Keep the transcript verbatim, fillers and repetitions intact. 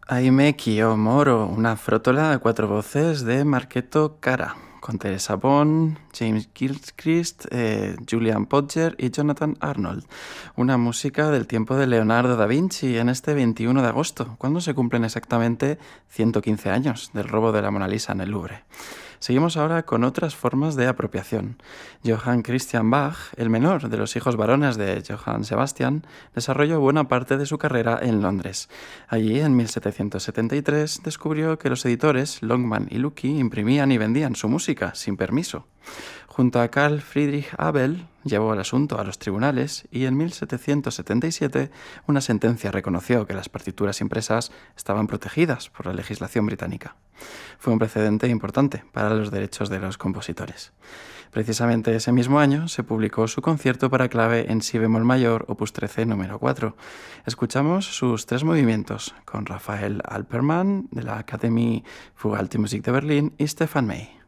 Aime Kiyomoro, una frótola a cuatro voces de Marketo Kara, con Teresa Bond, James Gilchrist, eh, Julian Podger y Jonathan Arnold. Una música del tiempo de Leonardo da Vinci en este veintiuno de agosto, cuando se cumplen exactamente ciento quince años del robo de la Mona Lisa en el Louvre. Seguimos ahora con otras formas de apropiación. Johann Christian Bach, el menor de los hijos varones de Johann Sebastian, desarrolló buena parte de su carrera en Londres. Allí, en mil setecientos setenta y tres, descubrió que los editores Longman y Lucky imprimían y vendían su música sin permiso. Junto a Carl Friedrich Abel, llevó el asunto a los tribunales y en mil setecientos setenta y siete una sentencia reconoció que las partituras impresas estaban protegidas por la legislación británica. Fue un precedente importante para los derechos de los compositores. Precisamente ese mismo año se publicó su concierto para clave en si bemol mayor, opus trece, número cuatro. Escuchamos sus tres movimientos con Rafael Alperman de la Académie für Alte Musik de Berlín y Stefan May.